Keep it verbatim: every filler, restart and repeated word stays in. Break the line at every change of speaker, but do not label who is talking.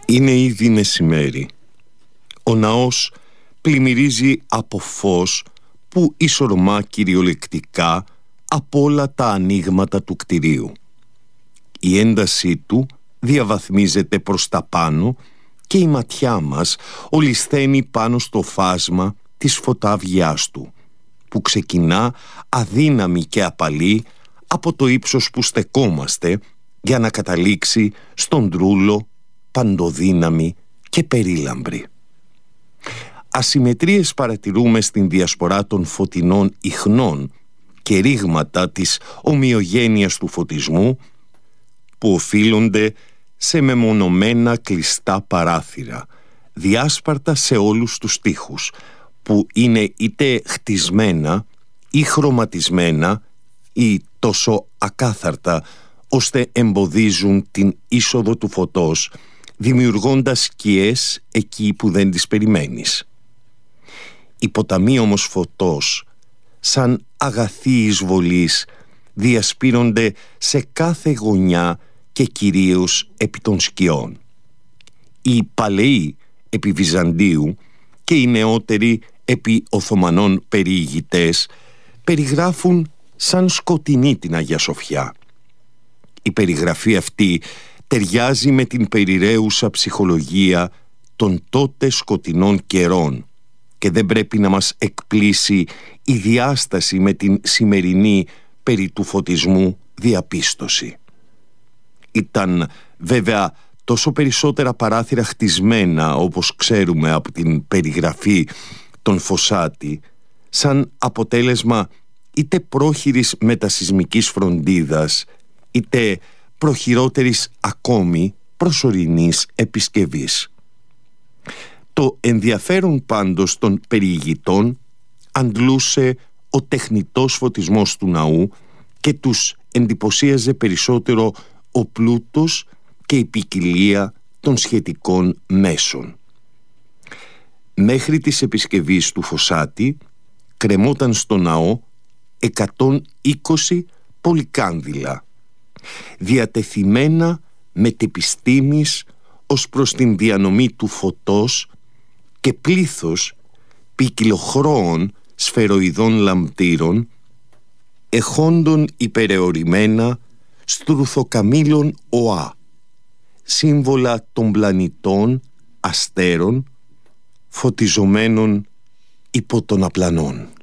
Είναι ήδη μεσημέρι. Ο ναός πλημμυρίζει από φως που ισορμά κυριολεκτικά από όλα τα ανοίγματα του κτηρίου. Η έντασή του διαβαθμίζεται προς τα πάνω και η ματιά μας ολισθαίνει πάνω στο φάσμα της φωτάβγειάς του, που ξεκινά αδύναμη και απαλή από το ύψος που στεκόμαστε για να καταλήξει στον τρούλο παντοδύναμη και περίλαμπρη. Ασυμμετρίες παρατηρούμε στην διασπορά των φωτεινών ιχνών και ρήγματα της ομοιογένειας του φωτισμού που οφείλονται σε μεμονωμένα κλειστά παράθυρα, διάσπαρτα σε όλους τους τοίχους, που είναι είτε χτισμένα ή χρωματισμένα ή τόσο ακάθαρτα ώστε εμποδίζουν την είσοδο του φωτός, δημιουργώντας σκιές εκεί που δεν τις περιμένεις. Οι ποταμοί όμως φωτός, σαν αγαθοί εισβολείς, διασπείρονται σε κάθε γωνιά και κυρίως επί των σκιών. Οι παλαιοί επί Βυζαντίου και οι νεότεροι επί Οθωμανών περιηγητές περιγράφουν σαν σκοτεινή την Αγία Σοφιά. Η περιγραφή αυτή ταιριάζει με την περιραίουσα ψυχολογία των τότε σκοτεινών καιρών και δεν πρέπει να μας εκπλήσει η διάσταση με την σημερινή περί του φωτισμού διαπίστωση. Ήταν βέβαια τόσο περισσότερα παράθυρα χτισμένα, όπως ξέρουμε από την περιγραφή των Φωσάτη, σαν αποτέλεσμα είτε πρόχειρης μετασυσμικής φροντίδας, είτε προχειρότερης ακόμη προσωρινής επισκευής. Το ενδιαφέρον πάντως των περιηγητών αντλούσε ο τεχνητός φωτισμός του ναού και τους εντυπωσίαζε περισσότερο ο πλούτος και η ποικιλία των σχετικών μέσων. Μέχρι της επισκευής του Φωσάτη κρεμόταν στο ναό εκατόν είκοσι πολυκάνδυλα, διατεθειμένα μετεπιστήμης ως προς την διανομή του φωτός και πλήθος ποικιλοχρώων σφαιροειδών λαμπτήρων, εχόντων υπεραιωρημένα στρουθοκαμήλων οά, σύμβολα των πλανητών, αστέρων, φωτιζομένων υπό των απλανών.